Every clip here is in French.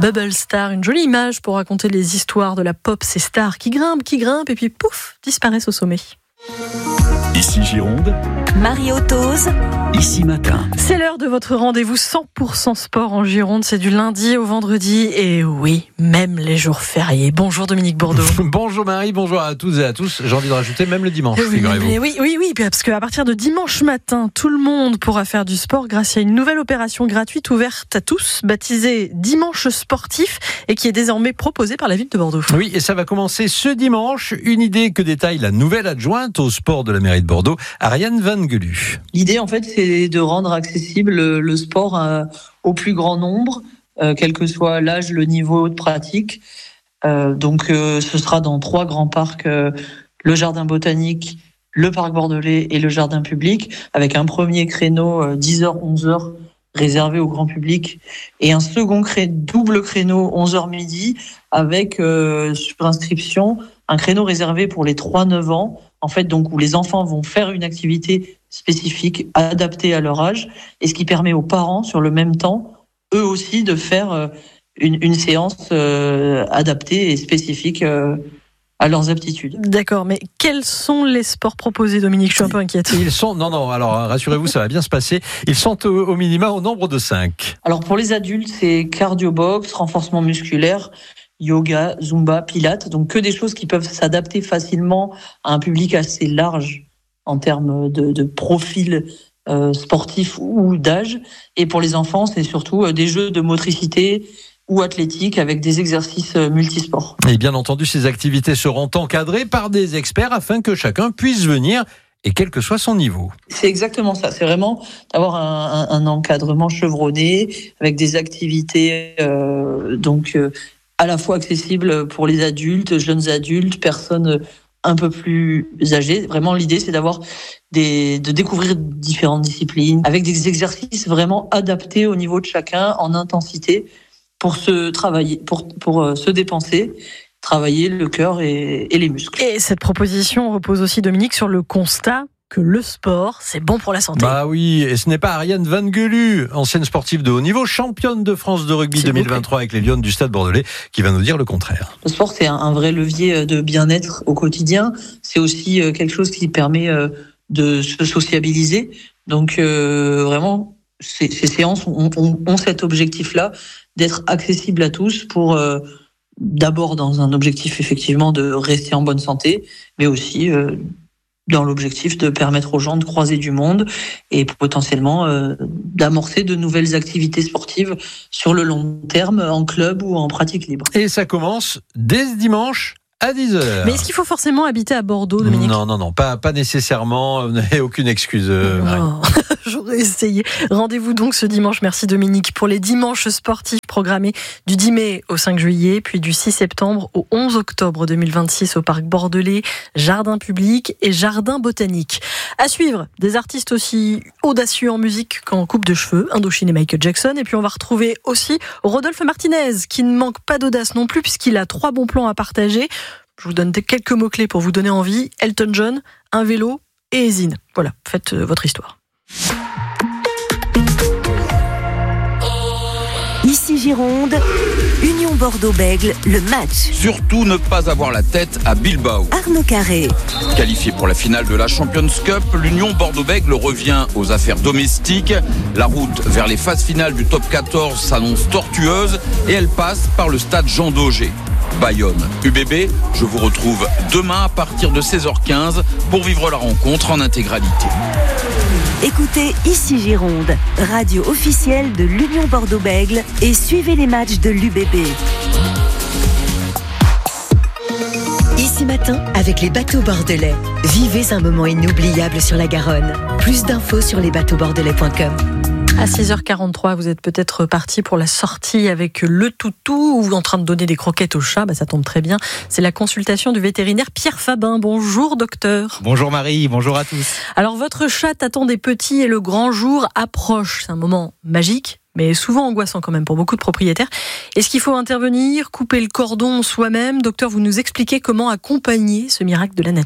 Bubble Star, une jolie image pour raconter les histoires de la pop, ces stars qui grimpent, et puis pouf, disparaissent au sommet. Ici Gironde, Marie Autoz, Ici Matin. C'est l'heure de votre rendez-vous 100% sport en Gironde, c'est du lundi au vendredi, et oui, même les jours fériés. Bonjour Dominique Bourdeau. Bonjour Marie, bonjour à toutes et à tous. J'ai envie de rajouter même le dimanche, figurez-vous. Oui, parce qu'à partir de dimanche matin, tout le monde pourra faire du sport grâce à une nouvelle opération gratuite ouverte à tous, baptisée Dimanche Sportif, et qui est désormais proposée par la ville de Bordeaux. Oui, et ça va commencer ce dimanche. Une idée que détaille la nouvelle adjointe au sport de la mairie de Bordeaux, Ariane Van Gelu. L'idée, en fait, c'est de rendre accessible le sport au plus grand nombre, quel que soit l'âge, le niveau de pratique. Ce sera dans 3 grands parcs, le jardin botanique, le parc bordelais et le jardin public, avec un premier créneau 10h, 11h réservé au grand public et un second double créneau 11h midi avec sur inscription un créneau réservé pour les 3-9 ans, en fait, donc où les enfants vont faire une activité spécifique adaptée à leur âge, et ce qui permet aux parents, sur le même temps, eux aussi, de faire une séance adaptée et spécifique à leurs aptitudes. D'accord, mais quels sont les sports proposés, Dominique ? Je suis un peu inquiète. Alors rassurez-vous, ça va bien se passer. Ils sont au minima au nombre de 5. Alors pour les adultes, c'est cardio-box, renforcement musculaire, yoga, zumba, pilates, donc que des choses qui peuvent s'adapter facilement à un public assez large en termes de profil sportif ou d'âge. Et pour les enfants, c'est surtout des jeux de motricité ou athlétique avec des exercices multisports. Et bien entendu, ces activités seront encadrées par des experts afin que chacun puisse venir, et quel que soit son niveau. C'est exactement ça, c'est vraiment d'avoir un encadrement chevronné avec des activités à la fois accessibles pour les adultes, jeunes adultes, personnes un peu plus âgées. Vraiment, l'idée, c'est de découvrir différentes disciplines avec des exercices vraiment adaptés au niveau de chacun en intensité pour se travailler, pour se dépenser, travailler le cœur et les muscles. Et cette proposition repose aussi, Dominique, sur le constat que le sport, c'est bon pour la santé. Bah oui, et ce n'est pas Ariane Van Gelu, ancienne sportive de haut niveau, championne de France de rugby 2023 avec les Lions du Stade Bordelais, qui va nous dire le contraire. Le sport, c'est un vrai levier de bien-être au quotidien. C'est aussi quelque chose qui permet de se sociabiliser. Donc vraiment, ces séances ont cet objectif-là d'être accessibles à tous pour d'abord dans un objectif effectivement de rester en bonne santé, mais aussi dans l'objectif de permettre aux gens de croiser du monde et potentiellement d'amorcer de nouvelles activités sportives sur le long terme en club ou en pratique libre. Et ça commence dès ce dimanche à 10h. Mais est-ce qu'il faut forcément habiter à Bordeaux, Dominique ? Non, pas nécessairement. Vous n'avez aucune excuse, Marie. J'aurais essayé. Rendez-vous donc ce dimanche, merci Dominique, pour les dimanches sportifs programmés du 10 mai au 5 juillet, puis du 6 septembre au 11 octobre 2026 au parc bordelais, jardin public et jardin botanique. À suivre, des artistes aussi audacieux en musique qu'en coupe de cheveux, Indochine et Michael Jackson. Et puis on va retrouver aussi Rodolphe Martinez, qui ne manque pas d'audace non plus, puisqu'il a 3 bons plans à partager. Je vous donne quelques mots-clés pour vous donner envie. Elton John, un vélo et Zine. Voilà, faites votre histoire. Ici Gironde, Union Bordeaux-Bègles, le match. Surtout ne pas avoir la tête à Bilbao. Arnaud Carré. Qualifié pour la finale de la Champions Cup, l'Union Bordeaux-Bègles revient aux affaires domestiques. La route vers les phases finales du top 14 s'annonce tortueuse et elle passe par le stade Jean Daugé. Bayonne, UBB, je vous retrouve demain à partir de 16h15 pour vivre la rencontre en intégralité. Écoutez Ici Gironde, radio officielle de l'Union Bordeaux-Bègles, et suivez les matchs de l'UBB. Ici Matin, avec les bateaux bordelais. Vivez un moment inoubliable sur la Garonne. Plus d'infos sur lesbateauxbordelais.com. À 6h43, vous êtes peut-être parti pour la sortie avec le toutou ou en train de donner des croquettes au chat. Ça tombe très bien. C'est la consultation du vétérinaire Pierre Fabin. Bonjour docteur. Bonjour Marie, bonjour à tous. Alors votre chat attend des petits et le grand jour approche. C'est un moment magique, mais souvent angoissant quand même pour beaucoup de propriétaires. Est-ce qu'il faut intervenir, couper le cordon soi-même ? Docteur, vous nous expliquez comment accompagner ce miracle de la nature.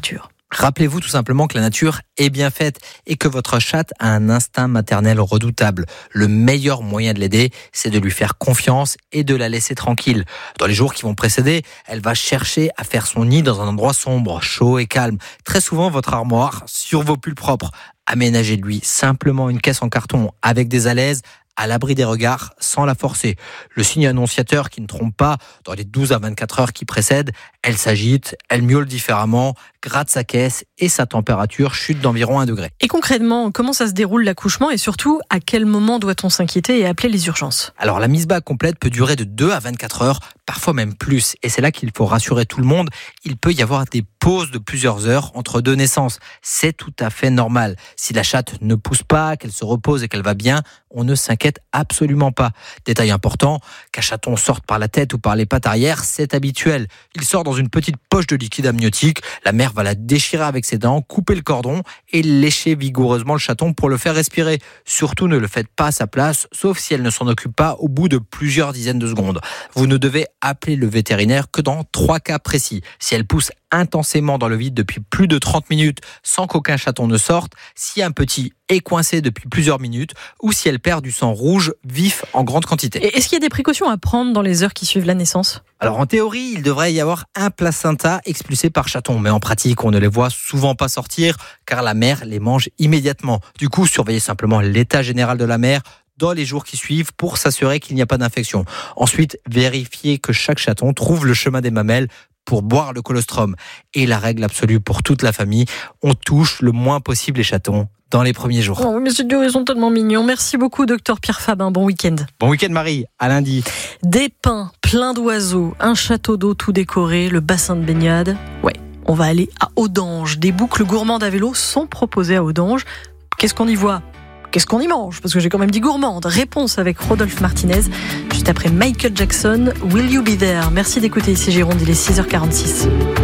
Rappelez-vous tout simplement que la nature est bien faite et que votre chatte a un instinct maternel redoutable. Le meilleur moyen de l'aider, c'est de lui faire confiance et de la laisser tranquille. Dans les jours qui vont précéder, elle va chercher à faire son nid dans un endroit sombre, chaud et calme. Très souvent, votre armoire sur vos pulls propres. Aménagez-lui simplement une caisse en carton avec des alaises, à l'abri des regards, sans la forcer. Le signe annonciateur qui ne trompe pas, dans les 12 à 24 heures qui précèdent, elle s'agite, elle miaule différemment, gratte sa caisse et sa température chute d'environ 1 degré. Et concrètement, comment ça se déroule l'accouchement et surtout, à quel moment doit-on s'inquiéter et appeler les urgences ? Alors la mise bas complète peut durer de 2 à 24 heures, parfois même plus. Et c'est là qu'il faut rassurer tout le monde, il peut y avoir des pauses de plusieurs heures entre 2 naissances. C'est tout à fait normal. Si la chatte ne pousse pas, qu'elle se repose et qu'elle va bien, on ne s'inquiète absolument pas. Détail important, qu'un chaton sorte par la tête ou par les pattes arrière, c'est habituel. Il sort dans une petite poche de liquide amniotique. La mère va la déchirer avec ses dents, couper le cordon et lécher vigoureusement le chaton pour le faire respirer. Surtout ne le faites pas à sa place, sauf si elle ne s'en occupe pas au bout de plusieurs dizaines de secondes. Vous ne devez appeler le vétérinaire que dans 3 cas précis. Si elle pousse intensément dans le vide depuis plus de 30 minutes sans qu'aucun chaton ne sorte, si un petit est coincé depuis plusieurs minutes ou si elle perd du sang rouge vif en grande quantité. Et est-ce qu'il y a des précautions à prendre dans les heures qui suivent la naissance ? Alors en théorie, il devrait y avoir un placenta expulsé par chaton, mais en pratique, on ne les voit souvent pas sortir car la mère les mange immédiatement. Du coup, surveillez simplement l'état général de la mère dans les jours qui suivent pour s'assurer qu'il n'y a pas d'infection. Ensuite, vérifiez que chaque chaton trouve le chemin des mamelles pour boire le colostrum. Et la règle absolue pour toute la famille, on touche le moins possible les chatons dans les premiers jours. Oh, mais c'est dur, ils sont tellement mignons. Merci beaucoup, docteur Pierre Fabin. Bon week-end. Bon week-end, Marie. À lundi. Des pins pleins d'oiseaux, un château d'eau tout décoré, le bassin de baignade. Ouais, on va aller à Audange. Des boucles gourmandes à vélo sont proposées à Audange. Qu'est-ce qu'on y voit ? Qu'est-ce qu'on y mange ? Parce que j'ai quand même dit gourmande. Réponse avec Rodolphe Martinez, juste après Michael Jackson, Will You Be There ? Merci d'écouter ici Gironde, il est 6h46.